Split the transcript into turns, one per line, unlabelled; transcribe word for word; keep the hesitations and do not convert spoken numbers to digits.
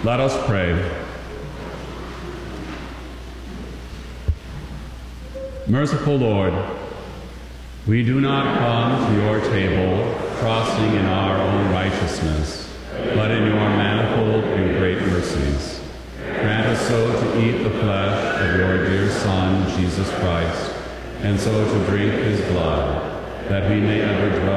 Let us pray. Merciful Lord, we do not come to your table trusting in our own righteousness, but in your manifold and great mercies. Grant us so to eat the flesh of your dear Son, Jesus Christ, and so to drink his blood, that we may ever dwell